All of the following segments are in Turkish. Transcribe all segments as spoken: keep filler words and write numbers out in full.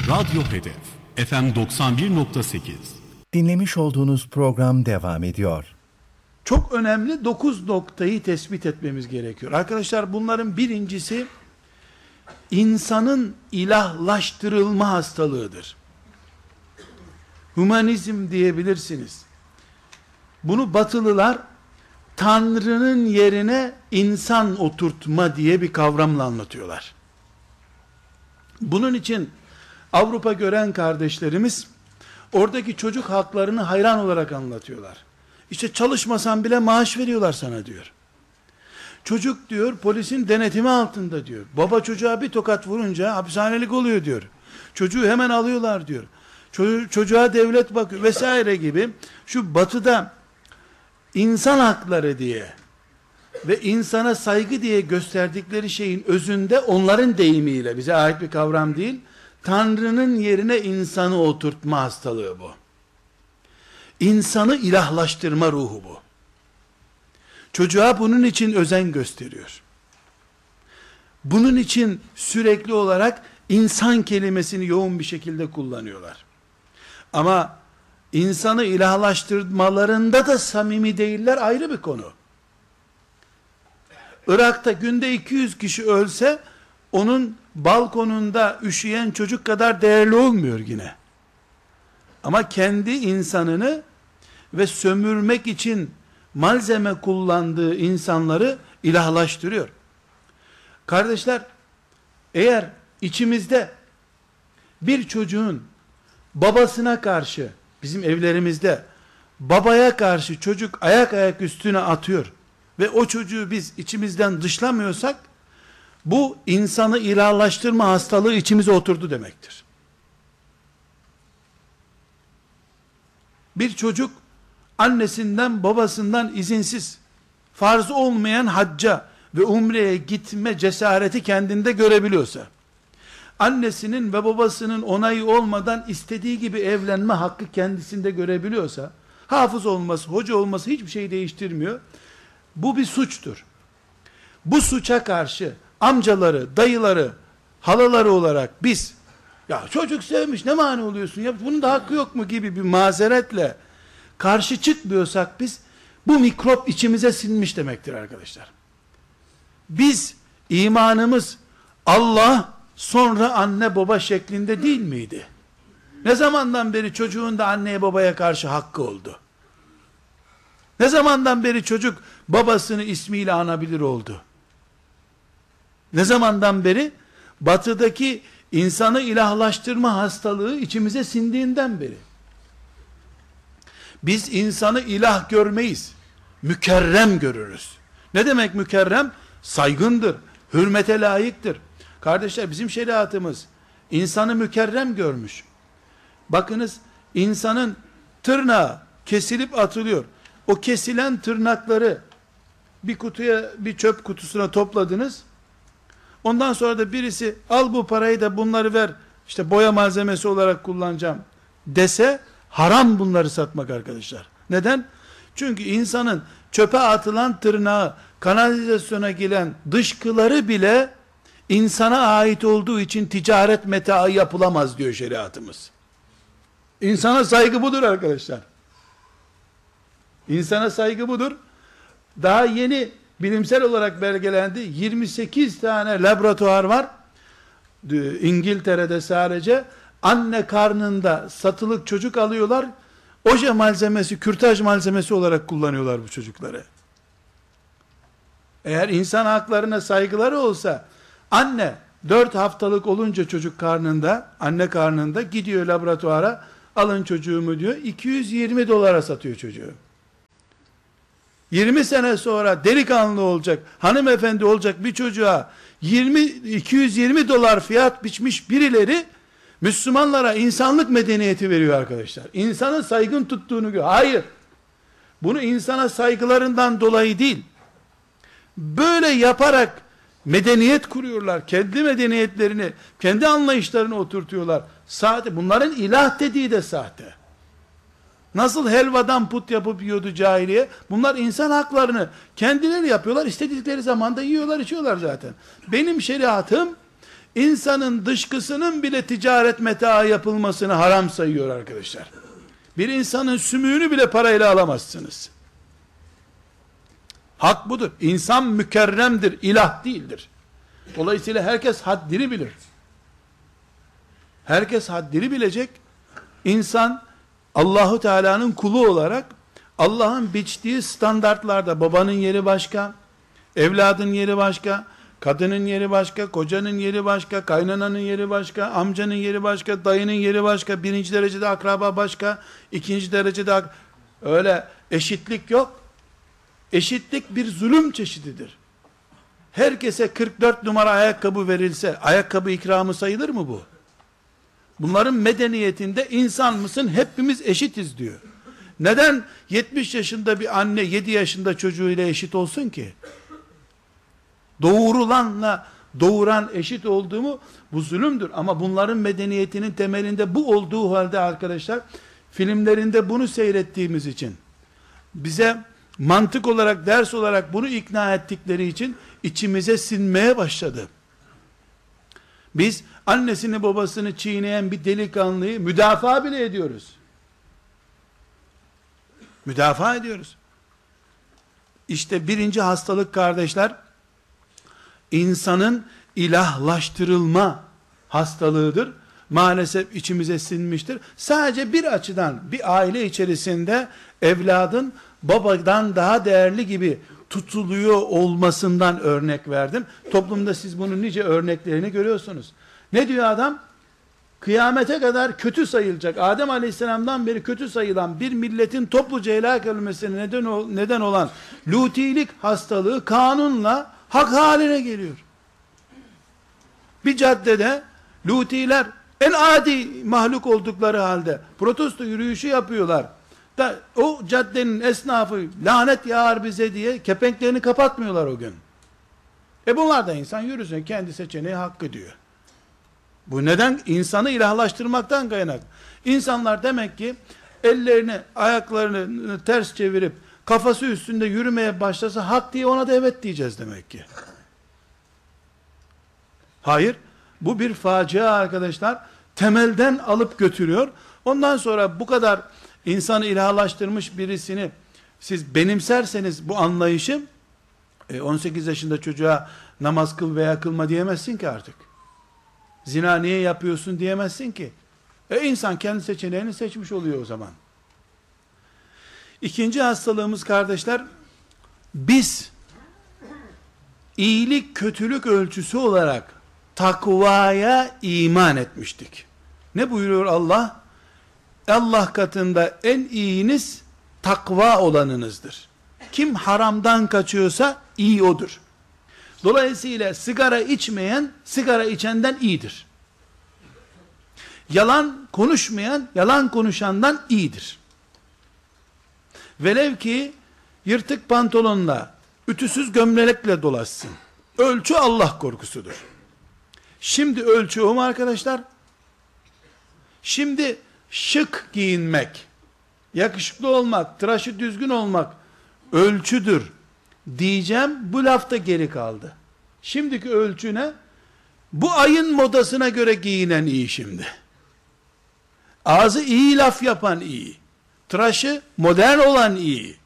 Radyo Hedef F M doksan bir nokta sekiz. Dinlemiş olduğunuz program devam ediyor. Çok önemli dokuz noktayı tespit etmemiz gerekiyor. Arkadaşlar, bunların birincisi insanın ilahlaştırılma hastalığıdır. Hümanizm diyebilirsiniz. Bunu Batılılar Tanrı'nın yerine insan oturtma diye bir kavramla anlatıyorlar. Bunun için Avrupa gören kardeşlerimiz oradaki çocuk haklarını hayran olarak anlatıyorlar. İşte çalışmasan bile maaş veriyorlar sana diyor. Çocuk diyor polisin denetimi altında diyor. Baba çocuğa bir tokat vurunca hapishanelik oluyor diyor. Çocuğu hemen alıyorlar diyor. Çocuğu, çocuğa devlet bakıyor vesaire gibi. Şu batıda insan hakları diye ve insana saygı diye gösterdikleri şeyin özünde onların deyimiyle, bize ait bir kavram değil, Tanrı'nın yerine insanı oturtma hastalığı bu. İnsanı ilahlaştırma ruhu bu. Çocuğa bunun için özen gösteriyor. Bunun için sürekli olarak insan kelimesini yoğun bir şekilde kullanıyorlar. Ama insanı ilahlaştırmalarında da samimi değiller, ayrı bir konu. Irak'ta günde iki yüz kişi ölse, onun balkonunda üşüyen çocuk kadar değerli olmuyor yine. Ama kendi insanını ve sömürmek için malzeme kullandığı insanları ilahlaştırıyor. Kardeşler, eğer içimizde bir çocuğun babasına karşı, bizim evlerimizde babaya karşı çocuk ayak ayak üstüne atıyor ve o çocuğu biz içimizden dışlamıyorsak, bu insanı ilahlaştırma hastalığı içimize oturdu demektir. Bir çocuk annesinden babasından izinsiz farz olmayan hacca ve umreye gitme cesareti kendinde görebiliyorsa, annesinin ve babasının onayı olmadan istediği gibi evlenme hakkı kendisinde görebiliyorsa, hafız olması, hoca olması hiçbir şey değiştirmiyor. Bu bir suçtur. Bu suça karşı amcaları, dayıları, halaları olarak biz, ya çocuk sevmiş ne mani oluyorsun, ya bunun da hakkı yok mu gibi bir mazeretle karşı çıkmıyorsak biz, bu mikrop içimize sinmiş demektir arkadaşlar. Biz, imanımız Allah sonra anne baba şeklinde değil miydi? Ne zamandan beri çocuğun da anneye babaya karşı hakkı oldu? Ne zamandan beri çocuk babasını ismiyle anabilir oldu? Ne zamandan beri? Batıdaki insanı ilahlaştırma hastalığı içimize sindiğinden beri. Biz insanı ilah görmeyiz. Mükerrem görürüz. Ne demek mükerrem? Saygındır, hürmete layıktır. Kardeşler, bizim şeriatımız insanı mükerrem görmüş. Bakınız, insanın tırnağı kesilip atılıyor. O kesilen tırnakları bir kutuya, bir çöp kutusuna topladınız. Ondan sonra da birisi al bu parayı da bunları ver, işte boya malzemesi olarak kullanacağım dese, haram bunları satmak arkadaşlar. Neden? Çünkü insanın çöpe atılan tırnağı, kanalizasyona gelen dışkıları bile insana ait olduğu için ticaret metaı yapılamaz diyor şeriatımız. İnsana saygı budur arkadaşlar. İnsana saygı budur. Daha yeni bilimsel olarak belgelendi. yirmi sekiz tane laboratuvar var. İngiltere'de sadece anne karnında satılık çocuk alıyorlar. Oje malzemesi, kürtaj malzemesi olarak kullanıyorlar bu çocukları. Eğer insan haklarına saygıları olsa, anne dört haftalık olunca çocuk karnında, anne karnında gidiyor laboratuvara, alın çocuğumu diyor, iki yüz yirmi dolara satıyor çocuğu. yirmi sene sonra delikanlı olacak, hanımefendi olacak bir çocuğa yirmi iki yüz yirmi dolar fiyat biçmiş birileri Müslümanlara insanlık medeniyeti veriyor arkadaşlar. İnsanın saygın tuttuğunu gör. Hayır. Bunu insana saygılarından dolayı değil. Böyle yaparak medeniyet kuruyorlar. Kendi medeniyetlerini, kendi anlayışlarını oturtuyorlar. Sahte. Bunların ilah dediği de sahte. Nasıl helvadan put yapıp yiyordu cahiliye? Bunlar insan haklarını kendileri yapıyorlar. İstedikleri zaman da yiyorlar, içiyorlar zaten. Benim şeriatım insanın dışkısının bile ticaret metaı yapılmasını haram sayıyor arkadaşlar. Bir insanın sümüğünü bile parayla alamazsınız. Hak budur. İnsan mükerremdir, ilah değildir. Dolayısıyla herkes haddini bilir. Herkes haddini bilecek. İnsan Allahu Teala'nın kulu olarak Allah'ın biçtiği standartlarda babanın yeri başka, evladın yeri başka, kadının yeri başka, kocanın yeri başka, kaynananın yeri başka, amcanın yeri başka, dayının yeri başka, birinci derecede akraba başka, ikinci derecede ak- öyle eşitlik yok. Eşitlik bir zulüm çeşididir. Herkese kırk dört numara ayakkabı verilse, ayakkabı ikramı sayılır mı bu? Bunların medeniyetinde insan mısın? Hepimiz eşitiz diyor. Neden yetmiş yaşında bir anne yedi yaşında çocuğuyla eşit olsun ki? Doğurulanla doğuran eşit olduğu mu? Bu zulümdür. Ama bunların medeniyetinin temelinde bu olduğu halde arkadaşlar, filmlerinde bunu seyrettiğimiz için, bize mantık olarak, ders olarak bunu ikna ettikleri için içimize sinmeye başladı. Biz annesini babasını çiğneyen bir delikanlıyı müdafaa bile ediyoruz. Müdafaa ediyoruz. İşte birinci hastalık kardeşler, insanın ilahlaştırılma hastalığıdır. Maalesef içimize sinmiştir. Sadece bir açıdan, bir aile içerisinde evladın babadan daha değerli gibi tutuluyor olmasından örnek verdim. Toplumda siz bunun nice örneklerini görüyorsunuz. Ne diyor adam? Kıyamete kadar kötü sayılacak, Adem Aleyhisselam'dan beri kötü sayılan bir milletin topluca helak edilmesine neden, neden olan lutilik hastalığı kanunla hak haline geliyor. Bir caddede lutiler en adi mahluk oldukları halde protesto yürüyüşü yapıyorlar. Da o caddenin esnafı lanet yağar bize diye kepenklerini kapatmıyorlar o gün. E bunlar da insan, yürüsün, kendi seçeneği hakkı diyor. Bu neden? İnsanı ilahlaştırmaktan kaynak. İnsanlar demek ki ellerini, ayaklarını ters çevirip kafası üstünde yürümeye başlasa hak diye ona da evet diyeceğiz demek ki. Hayır. Bu bir facia arkadaşlar. Temelden alıp götürüyor. Ondan sonra bu kadar insanı ilahlaştırmış birisini siz benimserseniz bu anlayışı, on sekiz yaşında çocuğa namaz kıl veya kılma diyemezsin ki artık. Zina niye yapıyorsun diyemezsin ki. E insan kendi seçeneğini seçmiş oluyor o zaman. İkinci hastalığımız kardeşler, biz iyilik kötülük ölçüsü olarak takvaya iman etmiştik. Ne buyuruyor Allah? Allah katında en iyiniz takva olanınızdır. Kim haramdan kaçıyorsa iyi odur. Dolayısıyla sigara içmeyen sigara içenden iyidir. Yalan konuşmayan yalan konuşandan iyidir. Velev ki yırtık pantolonla, ütüsüz gömlekle dolaşsın. Ölçü Allah korkusudur. Şimdi ölçü o mu arkadaşlar? Şimdi şık giyinmek, yakışıklı olmak, tıraşı düzgün olmak ölçüdür diyeceğim, bu lafta geri kaldı. Şimdiki ölçü ne? Bu ayın modasına göre giyinen iyi şimdi. Ağzı iyi laf yapan iyi. Tıraşı modern olan iyi.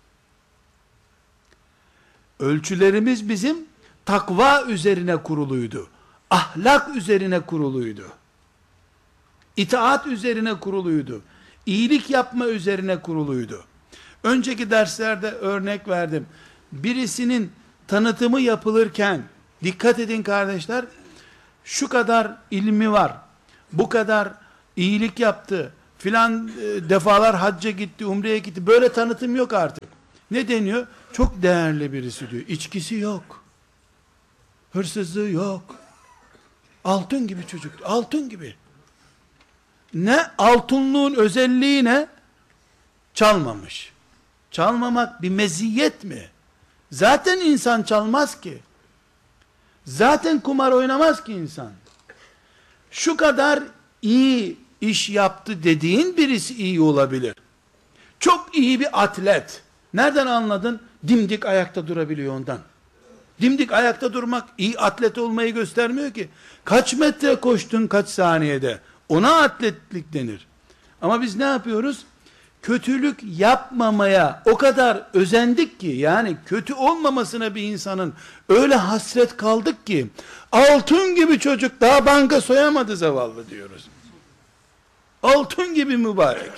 Ölçülerimiz bizim takva üzerine kuruluydu. Ahlak üzerine kuruluydu. İtaat üzerine kuruluydu. İyilik yapma üzerine kuruluydu. Önceki derslerde örnek verdim. Birisinin tanıtımı yapılırken, dikkat edin kardeşler, şu kadar ilmi var, bu kadar iyilik yaptı, filan e, defalar hacca gitti, umreye gitti, böyle tanıtım yok artık. Ne deniyor? Çok değerli birisi diyor. İçkisi yok. Hırsızlığı yok. Altın gibi çocuk, altın gibi. Ne? Altınlığın özelliği ne? Çalmamış. Çalmamak bir meziyet mi? Zaten insan çalmaz ki. Zaten kumar oynamaz ki insan. Şu kadar iyi iş yaptı dediğin birisi iyi olabilir. Çok iyi bir atlet. Nereden anladın? Dimdik ayakta durabiliyor ondan. Dimdik ayakta durmak iyi atlet olmayı göstermiyor ki. Kaç metre koştun kaç saniyede? Ona atletlik denir. Ama biz ne yapıyoruz? Kötülük yapmamaya o kadar özendik ki, yani kötü olmamasına bir insanın öyle hasret kaldık ki, altın gibi çocuk daha banka soyamadı zavallı diyoruz. Altın gibi mübarek.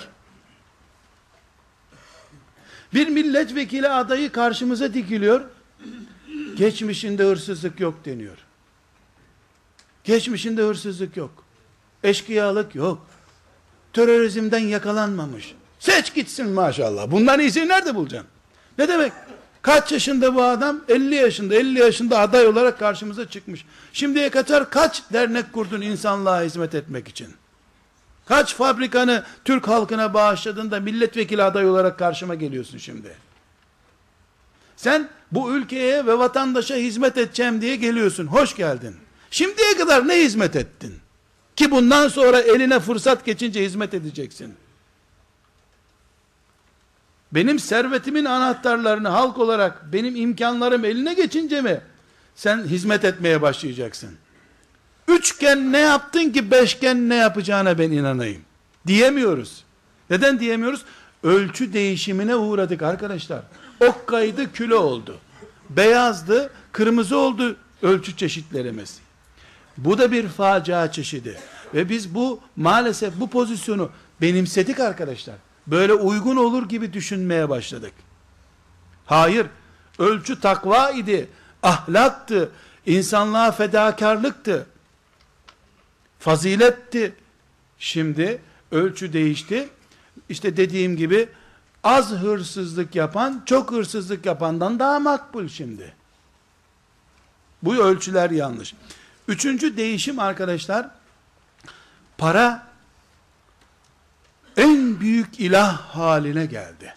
Bir milletvekili adayı karşımıza dikiliyor. Geçmişinde hırsızlık yok deniyor. Geçmişinde hırsızlık yok. Eşkıyalık yok. Terörizmden yakalanmamış. Seç gitsin maşallah. Bundan iyisini nerede bulacaksın? Ne demek? Kaç yaşında bu adam? elli yaşında. elli yaşında aday olarak karşımıza çıkmış. Şimdiye kadar kaç dernek kurdun insanlığa hizmet etmek için? Kaç fabrikanı Türk halkına bağışladın da milletvekili aday olarak karşıma geliyorsun şimdi? Sen bu ülkeye ve vatandaşa hizmet edeceğim diye geliyorsun. Hoş geldin. Şimdiye kadar ne hizmet ettin? Ki bundan sonra eline fırsat geçince hizmet edeceksin. Benim servetimin anahtarlarını halk olarak benim imkanlarım eline geçince mi sen hizmet etmeye başlayacaksın? Üçgen ne yaptın ki beşgen ne yapacağına ben inanayım diyemiyoruz. Neden diyemiyoruz? Ölçü değişimine uğradık arkadaşlar. Ok kaydı küle oldu. Beyazdı kırmızı oldu ölçü çeşitlerimiz. Bu da bir facia çeşidi. Ve biz bu maalesef bu pozisyonu benimsedik arkadaşlar. Böyle uygun olur gibi düşünmeye başladık. Hayır, ölçü takva idi, ahlaktı, insanlığa fedakarlıktı, faziletti. Şimdi ölçü değişti. İşte dediğim gibi az hırsızlık yapan, çok hırsızlık yapandan daha makbul şimdi. Bu ölçüler yanlış. Üçüncü değişim arkadaşlar, para en büyük ilah haline geldi.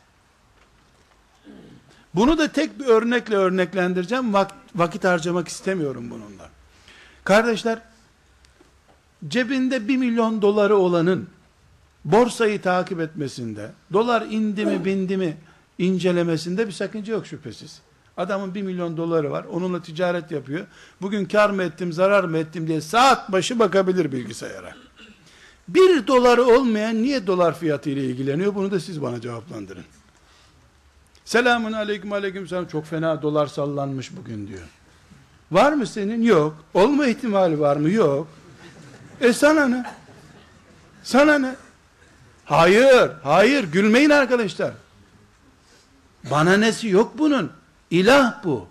Bunu da tek bir örnekle örneklendireceğim. Vak vakit harcamak istemiyorum bununla. Kardeşler, cebinde bir milyon doları olanın borsayı takip etmesinde, dolar indi mi bindi mi incelemesinde bir sakınca yok şüphesiz. Adamın bir milyon doları var, onunla ticaret yapıyor. Bugün kar mı ettim, zarar mı ettim diye saat başı bakabilir bilgisayara. Bir doları olmayan niye dolar fiyatı ile ilgileniyor? Bunu da siz bana cevaplandırın. Selamun aleyküm aleyküm selam. Çok fena dolar sallanmış bugün diyor. Var mı senin? Yok. Olma ihtimali var mı? Yok. E sana ne? Sana ne? Hayır, hayır. Gülmeyin arkadaşlar. Bana nesi yok bunun. İlah bu.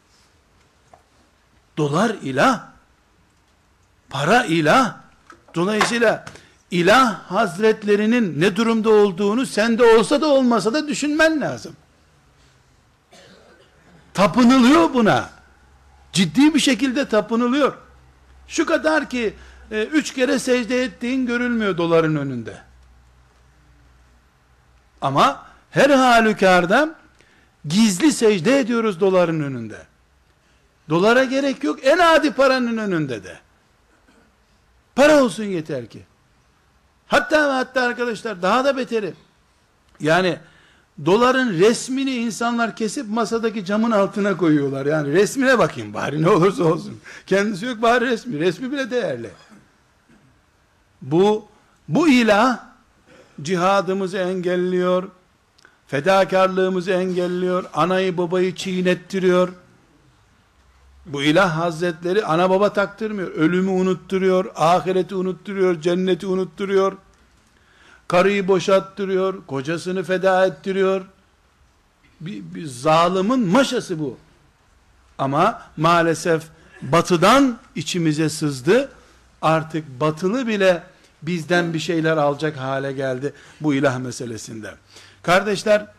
Dolar ilah. Para ilah. Dolayısıyla ilah hazretlerinin ne durumda olduğunu sende olsa da olmasa da düşünmen lazım. Tapınılıyor buna. Ciddi bir şekilde tapınılıyor. Şu kadar ki e, üç kere secde ettiğin görülmüyor doların önünde. Ama her halükarda gizli secde ediyoruz doların önünde. Dolara gerek yok, en adi paranın önünde de. Para olsun yeter ki. Hatta hatta arkadaşlar daha da beteri. Yani doların resmini insanlar kesip masadaki camın altına koyuyorlar. Yani resmine bakayım bari ne olursa olsun. Kendisi yok bari resmi. Resmi bile değerli. Bu bu ilah cihadımızı engelliyor. Fedakarlığımızı engelliyor. Anayı babayı çiğnettiriyor. Bu ilah hazretleri ana baba taktırmıyor. Ölümü unutturuyor, ahireti unutturuyor, cenneti unutturuyor. Karıyı boşattırıyor, kocasını feda ettiriyor. Bir, bir zalimin maşası bu. Ama maalesef batıdan içimize sızdı. Artık batılı bile bizden bir şeyler alacak hale geldi bu ilah meselesinde. Kardeşler,